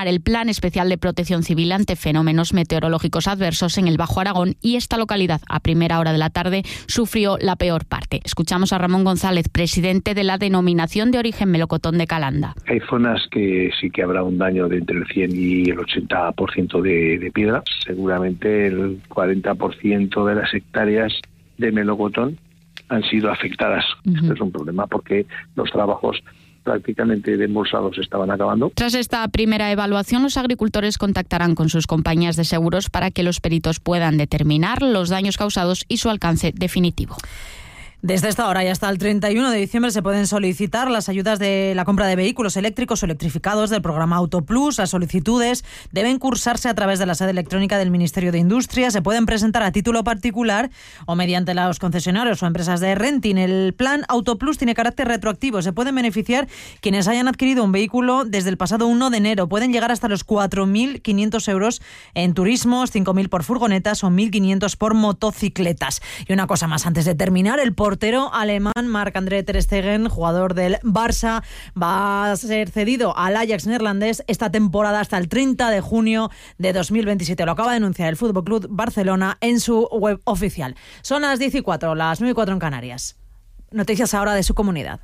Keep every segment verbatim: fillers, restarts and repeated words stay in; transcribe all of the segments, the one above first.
desplegar el Plan Especial de Protección Civil ante fenómenos meteorológicos adversos en el Bajo Aragón, y esta localidad a primera hora de la tarde sufrió la peor parte. Escuchamos a Ramón González, presidente de la Denominación de Origen Melocotón de Calanda. Hay zonas que sí que habrá un daño de entre el cien y el ochenta por ciento de, de piedra. Seguramente el cuarenta por ciento de las hectáreas de melocotón han sido afectadas. Uh-huh. Esto es un problema porque los trabajos prácticamente desembolsados estaban acabando. Tras esta primera evaluación, los agricultores contactarán con sus compañías de seguros para que los peritos puedan determinar los daños causados y su alcance definitivo. Desde esta hora y hasta el treinta y uno de diciembre se pueden solicitar las ayudas de la compra de vehículos eléctricos o electrificados del programa Autoplus. Las solicitudes deben cursarse a través de la sede electrónica del Ministerio de Industria. Se pueden presentar a título particular o mediante los concesionarios o empresas de renting. El plan Autoplus tiene carácter retroactivo. Se pueden beneficiar quienes hayan adquirido un vehículo desde el pasado uno de enero. Pueden llegar hasta los cuatro mil quinientos euros en turismos, cinco mil por furgonetas o mil quinientos por motocicletas. Y una cosa más antes de terminar, el por portero alemán Marc-André ter Stegen, jugador del Barça, va a ser cedido al Ajax neerlandés esta temporada hasta el treinta de junio de dos mil veintisiete. Lo acaba de anunciar el F C Barcelona en su web oficial. Son las diez y cuatro, las nueve y cuatro en Canarias. Noticias ahora de su comunidad.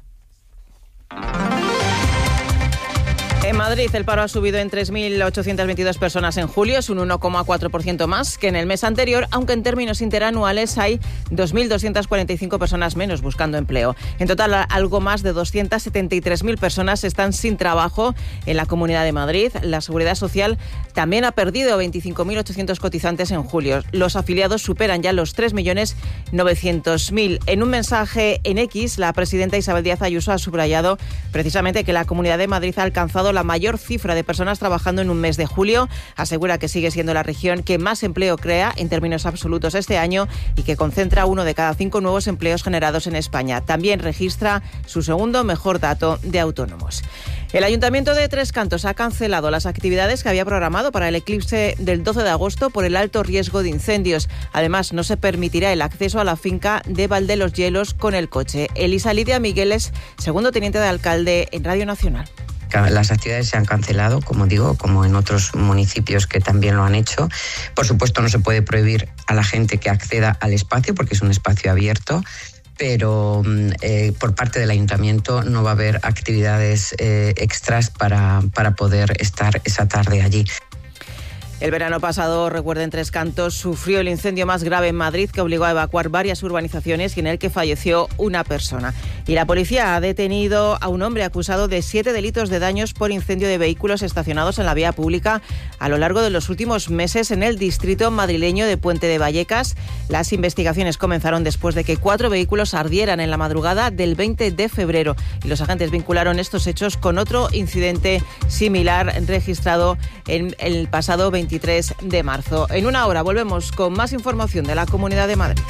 En Madrid el paro ha subido en tres mil ochocientas veintidós personas en julio, es un uno coma cuatro por ciento más que en el mes anterior, aunque en términos interanuales hay dos mil doscientas cuarenta y cinco personas menos buscando empleo. En total, algo más de doscientas setenta y tres mil personas están sin trabajo en la Comunidad de Madrid. La Seguridad Social también ha perdido veinticinco mil ochocientos cotizantes en julio. Los afiliados superan ya los tres millones novecientos mil. En un mensaje en X, la presidenta Isabel Díaz Ayuso ha subrayado precisamente que la Comunidad de Madrid ha alcanzado la mayor cifra de personas trabajando en un mes de julio. Asegura que sigue siendo la región que más empleo crea en términos absolutos este año y que concentra uno de cada cinco nuevos empleos generados en España. También registra su segundo mejor dato de autónomos. El Ayuntamiento de Tres Cantos ha cancelado las actividades que había programado para el eclipse del doce de agosto por el alto riesgo de incendios. Además, no se permitirá el acceso a la finca de Valdeloshielos con el coche. Elisa Lidia Migueles, segundo teniente de alcalde en Radio Nacional. Las actividades se han cancelado, como digo, como en otros municipios que también lo han hecho. Por supuesto, no se puede prohibir a la gente que acceda al espacio porque es un espacio abierto, pero eh, por parte del ayuntamiento no va a haber actividades eh, extras para, para poder estar esa tarde allí. El verano pasado, recuerden, Tres Cantos sufrió el incendio más grave en Madrid que obligó a evacuar varias urbanizaciones y en el que falleció una persona. Y la policía ha detenido a un hombre acusado de siete delitos de daños por incendio de vehículos estacionados en la vía pública a lo largo de los últimos meses en el distrito madrileño de Puente de Vallecas. Las investigaciones comenzaron después de que cuatro vehículos ardieran en la madrugada del veinte de febrero y los agentes vincularon estos hechos con otro incidente similar registrado en el pasado veintitrés de marzo. En una hora volvemos con más información de la Comunidad de Madrid.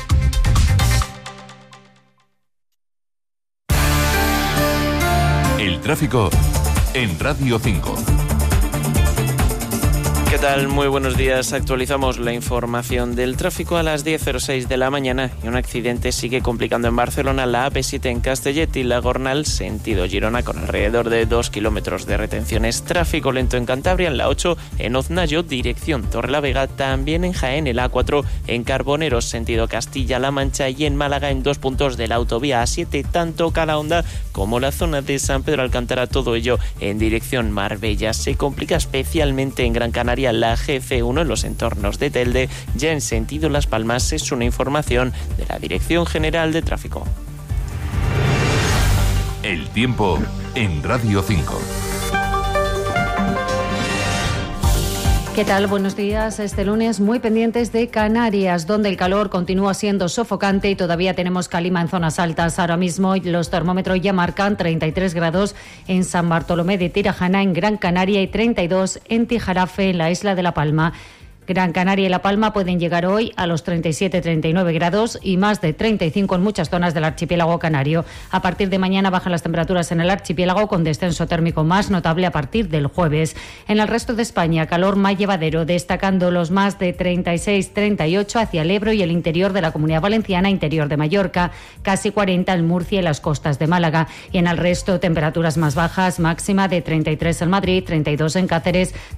El tráfico en Radio cinco. ¿Qué tal? Muy buenos días. Actualizamos la información del tráfico a las diez cero seis de la mañana y un accidente sigue complicando en Barcelona la A P siete en Castellet y la Gornal sentido Girona con alrededor de dos kilómetros de retenciones. Tráfico lento en Cantabria en la ocho en Oznayo dirección Torrelavega, también en Jaén el A cuatro en Carboneros sentido Castilla-La Mancha y en Málaga en dos puntos de la autovía A siete tanto Calahonda como la zona de San Pedro Alcántara, todo ello en dirección Marbella. Se complica especialmente en Gran Canaria la G C uno en los entornos de Telde, ya en sentido Las Palmas. Es una información de la Dirección General de Tráfico. El tiempo en Radio cinco. ¿Qué tal? Buenos días. Este lunes muy pendientes de Canarias, donde el calor continúa siendo sofocante y todavía tenemos calima en zonas altas. Ahora mismo los termómetros ya marcan treinta y tres grados en San Bartolomé de Tirajana, en Gran Canaria, y treinta y dos en Tijarafe, en la isla de La Palma. Gran Canaria y La Palma pueden llegar hoy a los treinta y siete treinta y nueve grados y más de treinta y cinco en muchas zonas del archipiélago canario. A partir de mañana bajan las temperaturas en el archipiélago, con descenso térmico más notable a partir del jueves. En el resto de España, calor más llevadero, destacando los más de treinta y seis treinta y ocho hacia el Ebro y el interior de la Comunidad Valenciana, interior de Mallorca, casi cuarenta en Murcia y las costas de Málaga. Y en el resto, temperaturas más bajas, máxima de treinta y tres en Madrid, treinta y dos en Cáceres,